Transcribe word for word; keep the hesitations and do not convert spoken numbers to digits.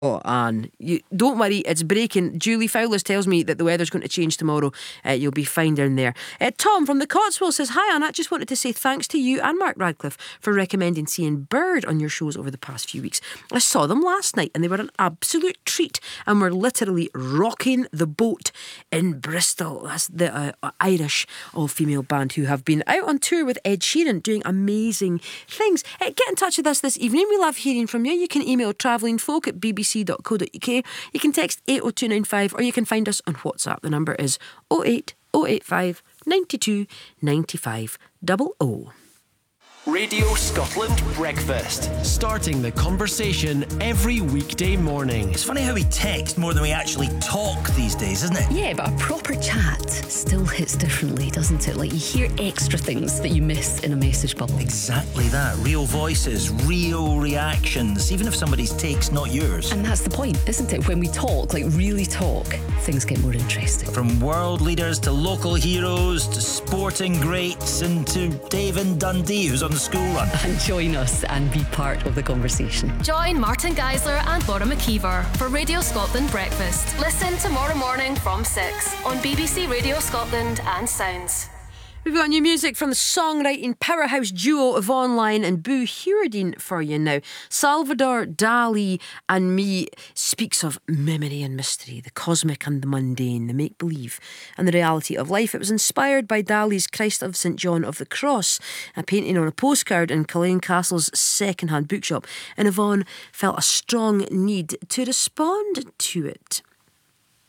Oh, Anne, you, don't worry, it's breaking. Julie Fowlers tells me that the weather's going to change tomorrow. Uh, you'll be fine down there. Uh, Tom from the Cotswolds says, hi Anne, I just wanted to say thanks to you and Mark Radcliffe for recommending seeing Bird on your shows over the past few weeks. I saw them last night and they were an absolute treat and were literally rocking the boat in Bristol. That's the uh, Irish all-female band who have been out on tour with Ed Sheeran doing amazing things. Uh, get in touch with us this evening. We love hearing from you. You can email travellingfolk at b b c dot co dot u k. You can text eight oh two nine five or you can find us on WhatsApp. The number is oh eight oh eight five nine two nine five oh oh. Radio Scotland Breakfast. Starting the conversation every weekday morning. It's funny how we text more than we actually talk these days, isn't it? Yeah, but a proper chat still hits differently, doesn't it? Like you hear extra things that you miss in a message bubble. Exactly that. Real voices, real reactions, even if somebody's take's not yours. And that's the point, isn't it? When we talk, like really talk, things get more interesting. From world leaders to local heroes to sporting greats and to Dave in Dundee, who's on the school run. And join us and be part of the conversation. Join Martin Geisler and Laura McKeever for Radio Scotland Breakfast. Listen tomorrow morning from six on B B C Radio Scotland and Sounds. We've got new music from the songwriting powerhouse duo Yvonne Lyon and Boo Hewardine for you now. Salvador Dali and Me speaks of memory and mystery, the cosmic and the mundane, the make-believe and the reality of life. It was inspired by Dali's Christ of Saint John of the Cross, a painting on a postcard in Culzean Castle's second-hand bookshop, and Yvonne felt a strong need to respond to it.